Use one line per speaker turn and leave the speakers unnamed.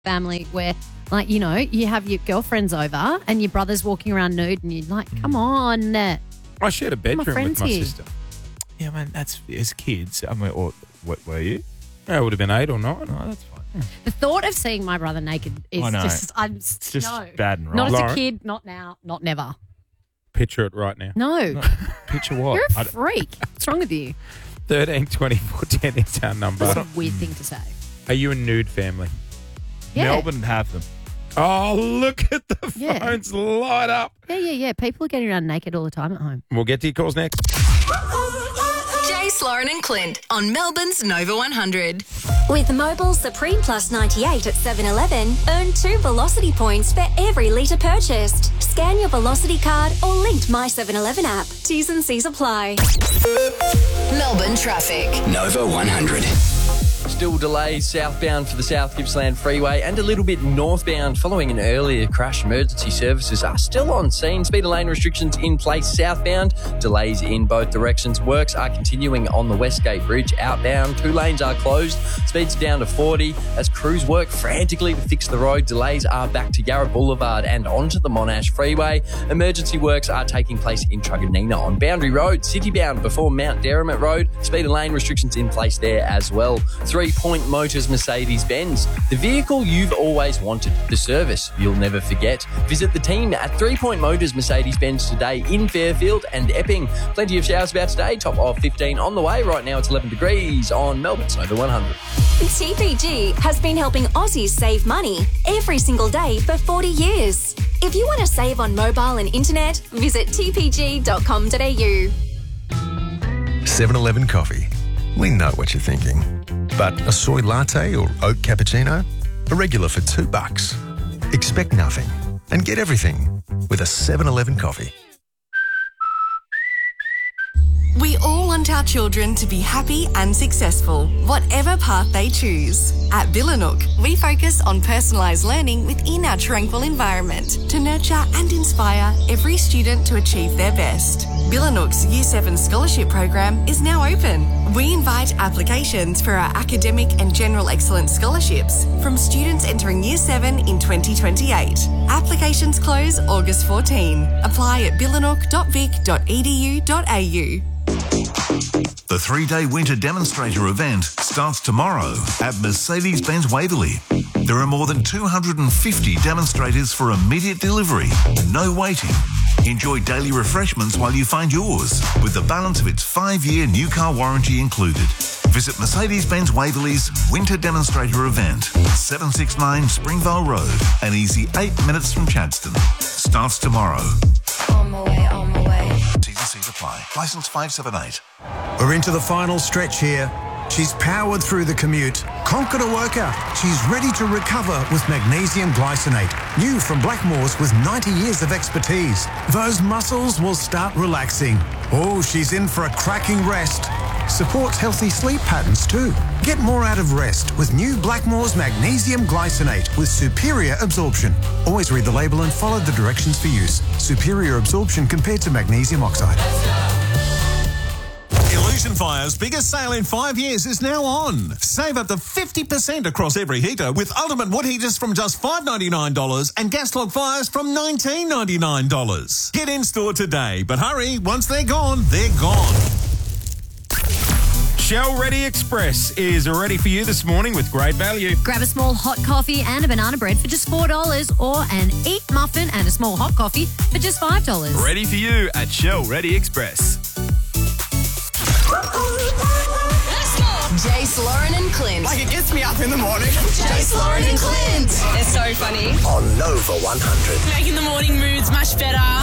family where, like, you know, you have your girlfriends over and your brother's walking around nude and you're like, come on.
I shared a bedroom with my
here.
sister.
Yeah, man, that's as kids. I mean, or what were you?
Yeah, it would have been 8 or 9.
Oh, that's fine.
The thought of seeing my brother naked is
I know.
just
Just bad and wrong.
Not as
Lauren?
a kid, not now, not never.
Picture it right now.
No.
Picture what?
You're a freak. What's wrong with you?
13 24 10 is our number.
That's a weird thing to say.
Are you a nude family?
Yeah.
Melbourne have them.
Oh, look at the
Yeah.
phones light up.
Yeah. People are getting around naked all the time at home.
We'll get to your calls next.
Jace, Lauren and Clint on Melbourne's Nova 100.
With Mobile Supreme Plus 98 at 7-Eleven, earn 2 Velocity points for every litre purchased. Scan your Velocity card or linked My 7-Eleven app. T's and C's apply.
Melbourne traffic.
Nova 100.
Still delays southbound for the South Gippsland Freeway and a little bit northbound following an earlier crash. Emergency services are still on scene. Speed and lane restrictions in place southbound. Delays in both directions. Works are continuing on the Westgate Bridge outbound. 2 lanes are closed. Speeds down to 40 as crews work frantically to fix the road. Delays are back to Yarra Boulevard and onto the Monash Freeway. Emergency works are taking place in Truganina on Boundary Road. Citybound before Mount Derrimut Road. Speed and lane restrictions in place there as well. 3 Point Motors Mercedes-Benz. The vehicle you've always wanted. The service you'll never forget. Visit the team at 3 Point Motors Mercedes-Benz today in Fairfield and Epping. Plenty of showers about today. Top of 15 on the way. Right now it's 11 degrees on Melbourne's Nova 100.
TPG has been helping Aussies save money every single day for 40 years. If you want to save on mobile and internet, visit tpg.com.au.
7-Eleven coffee. We know what you're thinking. But a soy latte or oat cappuccino? A regular for $2. Expect nothing and get everything with a 7-Eleven coffee.
We all want our children to be happy and successful, whatever path they choose. At Billanook, we focus on personalised learning within our tranquil environment to nurture and inspire every student to achieve their best. Billanook's Year 7 scholarship program is now open. We invite applications for our academic and general excellence scholarships from students entering Year 7 in 2028. Applications close August 14. Apply at billanook.vic.edu.au.
The 3-day winter demonstrator event starts tomorrow at Mercedes-Benz Waverley. There are more than 250 demonstrators for immediate delivery. No waiting. Enjoy daily refreshments while you find yours, with the balance of its 5-year new car warranty included. Visit Mercedes-Benz Waverley's winter demonstrator event, 769 Springvale Road, an easy 8 minutes from Chadstone. Starts tomorrow.
On my way.
T's and C's apply. Licence 578.
We're into the final stretch here. She's powered through the commute, conquered a workout. She's ready to recover with magnesium glycinate. New from Blackmores with 90 years of expertise. Those muscles will start relaxing. Oh, she's in for a cracking rest. Supports healthy sleep patterns too. Get more out of rest with new Blackmores magnesium glycinate with superior absorption. Always read the label and follow the directions for use. Superior absorption compared to magnesium oxide.
Illusion Fire's biggest sale in 5 years is now on. Save up to 50% across every heater with ultimate wood heaters from just $5.99 and gas log fires from $19.99. Get in store today, but hurry, once they're gone, they're gone.
Shell Ready Express is ready for you this morning with great value.
Grab a small hot coffee and a banana bread for just $4 or an Eat muffin and a small hot coffee for just $5.
Ready for you at Shell Ready Express.
Jace, Lauren and Clint.
Like it gets me up in the morning.
Jace, Lauren and Clint.
They're so funny.
On Nova 100.
Making the morning moods much better.